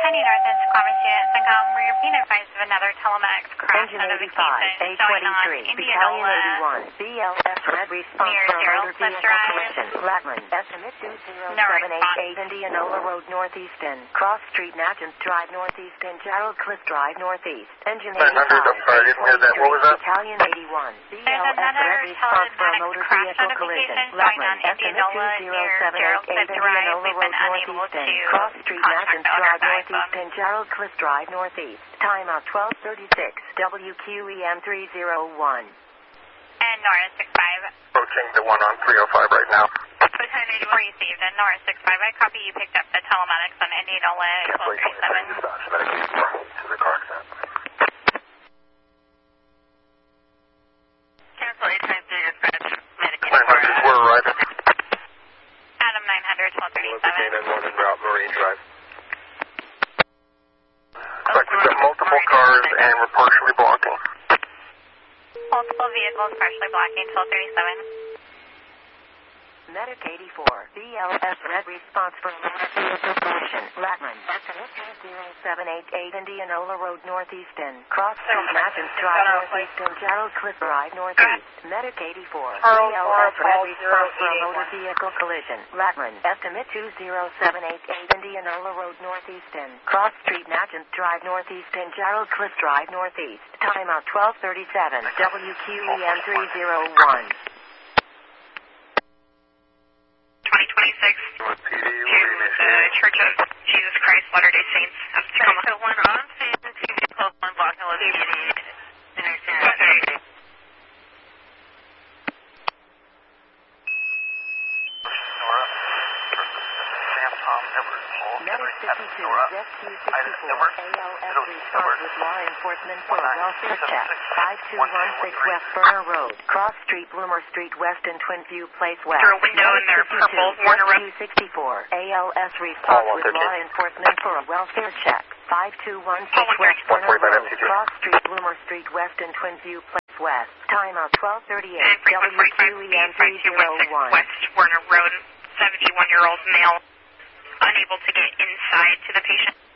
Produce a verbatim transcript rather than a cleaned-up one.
County North and Squamish units and Gum, we are being advised of another telematics crash Engine eighty-five, A twenty-three, Battalion eighty-one, B L S Red response near for a Zero motor Cliff vehicle Drive. collision. Latman, estimate two zero No seven eight response. eight Indianola Road Northeastern, Cross Street, Natchez Drive Northeastern, Gerald Cliff Drive Northeast. Engine nine hundred, I'm sorry, I didn't hear that. What was that? Battalion eighty-one, B L There's S another Red response for a telematics motor crash vehicle collision. notification showing Latman, on estimate Indianola two zero near seven Gerald eight Cliff eight Drive. Indianola We've Road been unable Northeastern, to Cross Street, contact Natchez the owner Drive by Northeast, phone. and Gerald Cliff Drive Northeast. Timeout twelve thirty-six, W Q E M three oh one. And Nora six five. Approaching the one on three oh five right now. Battalion eighty-one received, and Nora six five. I copy you picked up the telematics on Indianola twelve thirty-seven. To the car accident. Cancel eight times three dispatch. Medicated nine hundred, we're arriving. Adam nine hundred, twelve thirty-seven. and one en route, Marine Drive. Looks like we've got multiple cars and we're partially blocking. Multiple vehicles partially blocking twelve thirty-seven. Medic eighty-four, B L S Red response for motor vehicle collision. Latman, estimate two zero seven eight eight Indianola Road Northeastern, Cross Street, Natchez Drive Northeastern, Gerald Cliff Drive Northeast. Medic eighty-four, B L S Red response for a motor vehicle collision. Latman, estimate two zero seven eight eight Indianola Road Northeastern, Cross Street, Natchez Drive Northeastern, Gerald Cliff Drive Northeast. Timeout twelve thirty-seven, W Q E M three oh one. twenty twenty-six to the Church of Jesus Christ Latter-day Saints of Tacoma. So one on scene, two vehicles, one block, no okay. Medic fifty-two, Jet Q sixty-four, A L S response with law enforcement for a welfare check. five two one six West Burner Road, Cross Street, Bloomer Street West and Twinview Place West. Through a window in their purple Warner Road. Q sixty-four, A L S response with law enforcement for a welfare check. five two one six West Burner Road, Cross Street, Bloomer Street West and Twinview Place West. Timeout twelve thirty-eight, W Q E M three oh one. West Warner Road, seventy-one-year-old male, unable to get inside to the patient.